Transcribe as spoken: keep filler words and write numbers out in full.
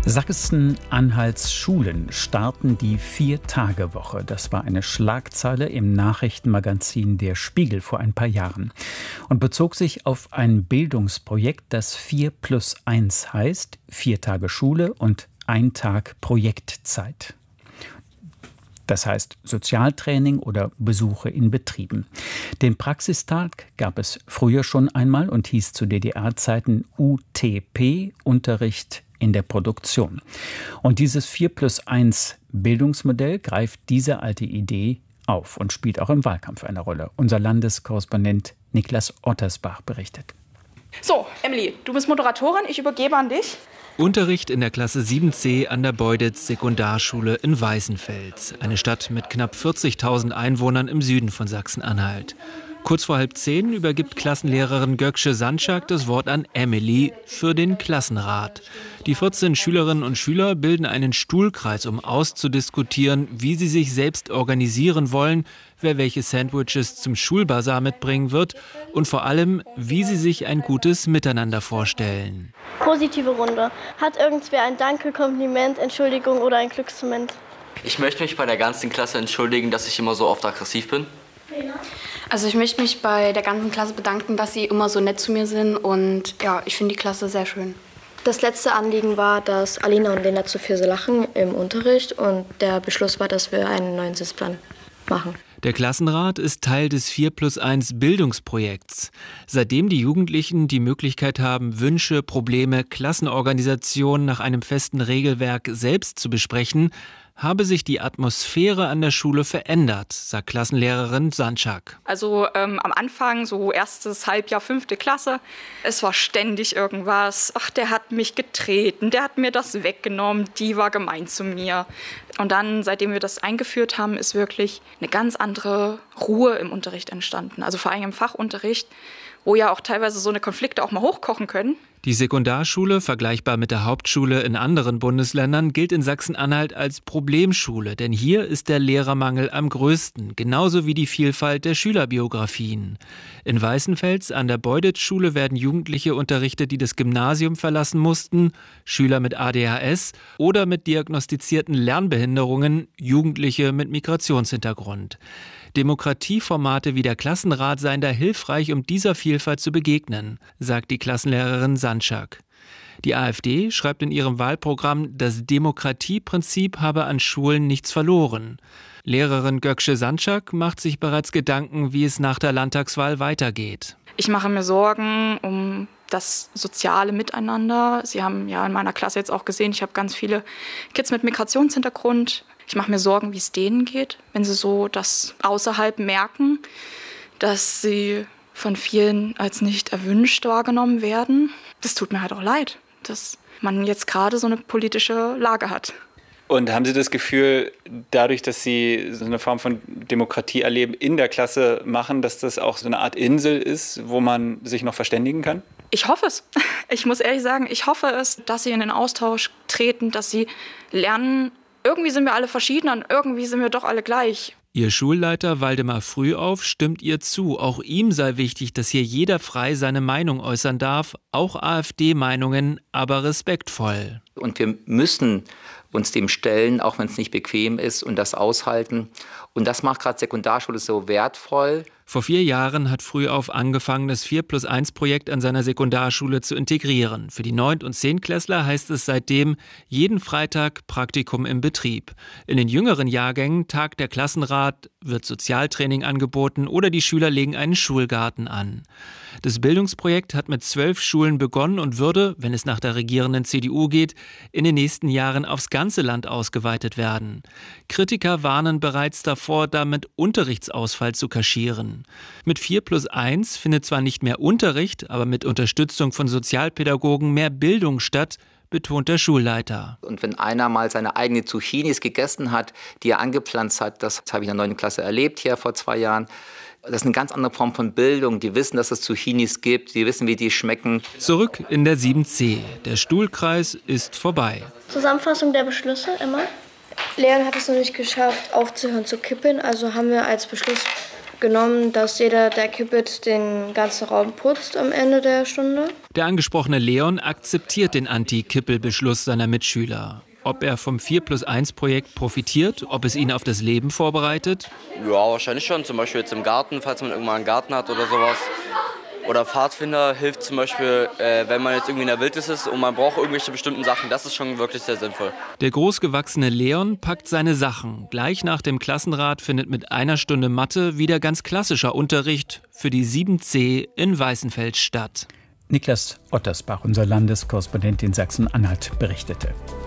Sachsen-Anhalts Schulen starten die Vier-Tage-Woche. Das war eine Schlagzeile im Nachrichtenmagazin Der Spiegel vor ein paar Jahren und bezog sich auf ein Bildungsprojekt, das vier plus eins heißt, vier Tage Schule und ein Tag Projektzeit. Das heißt Sozialtraining oder Besuche in Betrieben. Den Praxistag gab es früher schon einmal und hieß zu D D R-Zeiten U T P, Unterricht in der Produktion. Und dieses vier plus eins Bildungsmodell greift diese alte Idee auf und spielt auch im Wahlkampf eine Rolle. Unser Landeskorrespondent Niklas Ottersbach berichtet. So, Emily, du bist Moderatorin, ich übergebe an dich. Unterricht in der Klasse sieben c an der Beuditz Sekundarschule in Weißenfels, eine Stadt mit knapp vierzigtausend Einwohnern im Süden von Sachsen-Anhalt. Kurz vor halb zehn übergibt Klassenlehrerin Gökçe Sançak das Wort an Emily für den Klassenrat. Die vierzehn Schülerinnen und Schüler bilden einen Stuhlkreis, um auszudiskutieren, wie sie sich selbst organisieren wollen, wer welche Sandwiches zum Schulbasar mitbringen wird und vor allem, wie sie sich ein gutes Miteinander vorstellen. Positive Runde. Hat irgendwer ein Danke, Kompliment, Entschuldigung oder ein Glücksmoment? Ich möchte mich bei der ganzen Klasse entschuldigen, dass ich immer so oft aggressiv bin. Also ich möchte mich bei der ganzen Klasse bedanken, dass sie immer so nett zu mir sind und ja, ich finde die Klasse sehr schön. Das letzte Anliegen war, dass Alina und Lena zu viel lachen im Unterricht und der Beschluss war, dass wir einen neuen Sitzplan machen. Der Klassenrat ist Teil des vier plus eins Bildungsprojekts. Seitdem die Jugendlichen die Möglichkeit haben, Wünsche, Probleme, Klassenorganisation nach einem festen Regelwerk selbst zu besprechen, habe sich die Atmosphäre an der Schule verändert, sagt Klassenlehrerin Sançak. Also ähm, am Anfang, so erstes Halbjahr, fünfte Klasse, es war ständig irgendwas. Ach, der hat mich getreten, der hat mir das weggenommen, die war gemein zu mir. Und dann, seitdem wir das eingeführt haben, ist wirklich eine ganz andere Ruhe im Unterricht entstanden. Also vor allem im Fachunterricht, wo ja auch teilweise so eine Konflikte auch mal hochkochen können. Die Sekundarschule, vergleichbar mit der Hauptschule in anderen Bundesländern, gilt in Sachsen-Anhalt als Problemschule, denn hier ist der Lehrermangel am größten, genauso wie die Vielfalt der Schülerbiografien. In Weißenfels an der Beuditz-Schule werden Jugendliche unterrichtet, die das Gymnasium verlassen mussten, Schüler mit A D H S oder mit diagnostizierten Lernbehinderungen, Jugendliche mit Migrationshintergrund. Demokratieformate wie der Klassenrat seien da hilfreich, um dieser Vielfalt zu begegnen, sagt die Klassenlehrerin Sançak. Die AfD schreibt in ihrem Wahlprogramm, das Demokratieprinzip habe an Schulen nichts verloren. Lehrerin Gökçe Sançak macht sich bereits Gedanken, wie es nach der Landtagswahl weitergeht. Ich mache mir Sorgen um das soziale Miteinander. Sie haben ja in meiner Klasse jetzt auch gesehen, ich habe ganz viele Kids mit Migrationshintergrund. Ich mache mir Sorgen, wie es denen geht, wenn sie so das außerhalb merken, dass sie von vielen als nicht erwünscht wahrgenommen werden. Das tut mir halt auch leid, dass man jetzt gerade so eine politische Lage hat. Und haben Sie das Gefühl, dadurch, dass Sie so eine Form von Demokratie erleben, in der Klasse machen, dass das auch so eine Art Insel ist, wo man sich noch verständigen kann? Ich hoffe es. Ich muss ehrlich sagen, ich hoffe es, dass sie in den Austausch treten, dass sie lernen, irgendwie sind wir alle verschieden und irgendwie sind wir doch alle gleich. Ihr Schulleiter Waldemar Frühauf stimmt ihr zu. Auch ihm sei wichtig, dass hier jeder frei seine Meinung äußern darf, auch AfD-Meinungen, aber respektvoll. Und wir müssen uns dem stellen, auch wenn es nicht bequem ist und das aushalten. Und das macht gerade Sekundarschule so wertvoll. Vor vier Jahren hat Frühauf angefangen, das vier plus eins Projekt an seiner Sekundarschule zu integrieren. Für die Neunt- und Zehntklässler heißt es seitdem jeden Freitag Praktikum im Betrieb. In den jüngeren Jahrgängen tagt der Klassenrat, wird Sozialtraining angeboten oder die Schüler legen einen Schulgarten an. Das Bildungsprojekt hat mit zwölf Schulen begonnen und würde, wenn es nach der regierenden C D U geht, in den nächsten Jahren aufs ganze Land ausgeweitet werden. Kritiker warnen bereits davor, damit Unterrichtsausfall zu kaschieren. Mit vier plus eins findet zwar nicht mehr Unterricht, aber mit Unterstützung von Sozialpädagogen mehr Bildung statt, betont der Schulleiter. Und wenn einer mal seine eigene Zucchinis gegessen hat, die er angepflanzt hat, das habe ich in der neunten Klasse erlebt hier vor zwei Jahren, das ist eine ganz andere Form von Bildung. Die wissen, dass es Zucchinis gibt, die wissen, wie die schmecken. Zurück in der sieben c. Der Stuhlkreis ist vorbei. Zusammenfassung der Beschlüsse immer. Leon hat es noch nicht geschafft, aufzuhören zu kippen, also haben wir als Beschluss genommen, dass jeder, der kippet, den ganzen Raum putzt am Ende der Stunde. Der angesprochene Leon akzeptiert den Anti-Kippel-Beschluss seiner Mitschüler. Ob er vom vier plus eins Projekt profitiert, ob es ihn auf das Leben vorbereitet? Ja, wahrscheinlich schon. Zum Beispiel jetzt im Garten, falls man irgendwann einen Garten hat oder sowas. Oder Pfadfinder hilft zum Beispiel, äh, wenn man jetzt irgendwie in der Wildnis ist und man braucht irgendwelche bestimmten Sachen. Das ist schon wirklich sehr sinnvoll. Der großgewachsene Leon packt seine Sachen. Gleich nach dem Klassenrat findet mit einer Stunde Mathe wieder ganz klassischer Unterricht für die sieben C in Weißenfels statt. Niklas Ottersbach, unser Landeskorrespondent in Sachsen-Anhalt, berichtete.